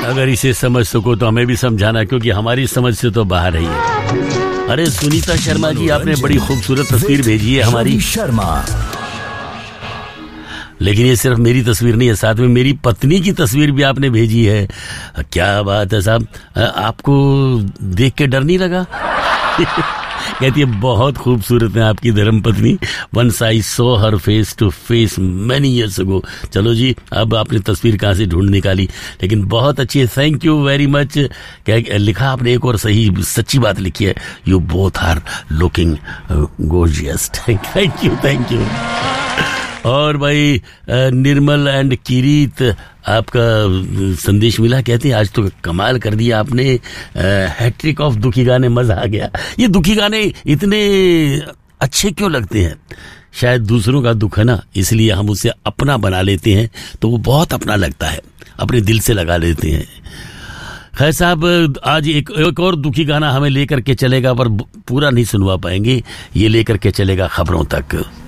अगर इसे समझ सको तो हमें भी समझाना, क्योंकि हमारी समझ से तो बाहर है ये। अरे सुनीता शर्मा जी, आपने बड़ी खूबसूरत तस्वीर भेजी है हमारी शर्मा। लेकिन ये सिर्फ मेरी तस्वीर नहीं है, साथ में मेरी पत्नी की तस्वीर भी आपने भेजी है। क्या बात है साहब, आपको देख के डर नहीं लगा? कहती है बहुत खूबसूरत है आपकी धर्मपत्नी। Once I saw her face to face many years ago. चलो जी, अब आपने तस्वीर कहाँ से ढूंढ निकाली, लेकिन बहुत अच्छी है। Thank you very much. क्या लिखा आपने, एक और सही सच्ची बात लिखी है, you both are looking gorgeous. Thank you. और भाई निर्मल एंड किरीत, आपका संदेश मिला, कहते हैं आज तो कमाल कर दिया आपने, हैट्रिक ऑफ दुखी गाने, मजा आ गया। ये दुखी गाने इतने अच्छे क्यों लगते हैं? शायद दूसरों का दुख है ना, इसलिए हम उसे अपना बना लेते हैं, तो वो बहुत अपना लगता है, अपने दिल से लगा लेते हैं। खैर साहब, आज एक और दुखी गाना हमें लेकर के चलेगा, पर पूरा नहीं सुनवा पाएंगे, ये लेकर के चलेगा खबरों तक।